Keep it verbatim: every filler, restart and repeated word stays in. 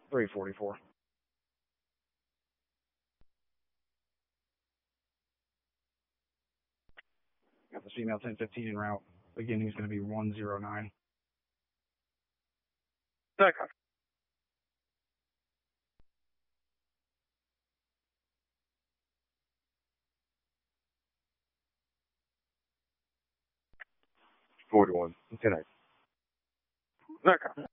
three forty-four. Got the female ten fifteen en route. Beginning is going to be one zero nine. Second. forty-one. ten eight. Second.